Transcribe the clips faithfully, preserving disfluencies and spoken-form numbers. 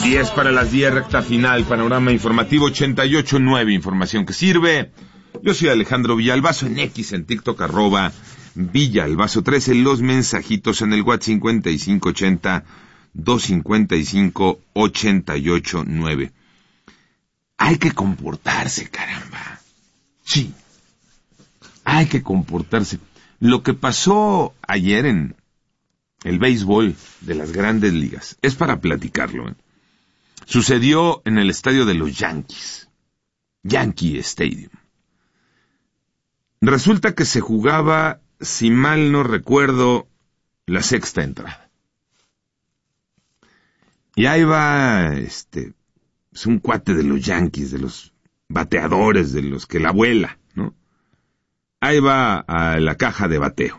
diez para las diez, recta final, panorama informativo ochenta y ocho nueve, información que sirve. Yo soy Alejandro Villalbazo, en X, en TikTok, arroba Villalbazo trece, los mensajitos en el WhatsApp cincuenta y cinco ochenta, doscientos cincuenta y cinco, ochenta y ocho nueve. Hay que comportarse, caramba. Sí, hay que comportarse. Lo que pasó ayer en el béisbol de las grandes ligas es para platicarlo, ¿eh? Sucedió en el estadio de los Yankees, Yankee Stadium. Resulta que se jugaba, si mal no recuerdo, la sexta entrada. Y ahí va, este, es un cuate de los Yankees, de los bateadores, de los que la vuela, ¿no? Ahí va a la caja de bateo.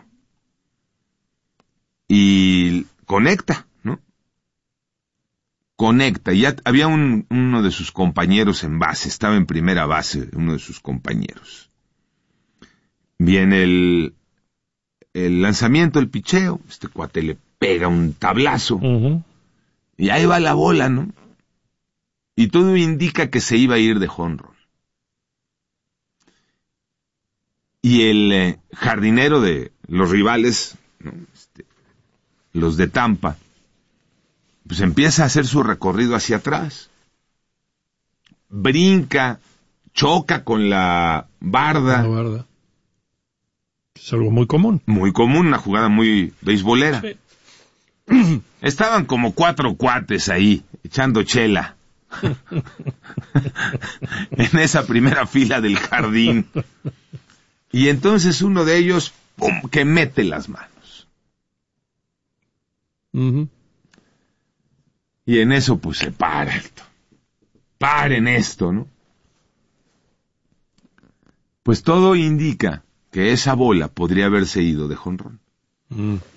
Y conecta, ¿no? Conecta. Y ya había un, uno de sus compañeros en base, estaba en primera base, uno de sus compañeros. Viene el, el lanzamiento, el picheo, este cuate le pega un tablazo, uh-huh. Y ahí va la bola, ¿no? Y todo indica que se iba a ir de jonrón. Y el eh, jardinero de los rivales, ¿no? Este, los de Tampa, pues empieza a hacer su recorrido hacia atrás. Brinca, choca con la barda. La barda. Es algo muy común. Muy común, una jugada muy beisbolera. Sí. Estaban como cuatro cuates ahí, echando chela. En esa primera fila del jardín. Y entonces uno de ellos, ¡pum!, que mete las manos. Uh-huh. Y en eso, pues, se para esto. Paren esto, ¿no? Pues todo indica que esa bola podría haberse ido de jonrón. Uh-huh.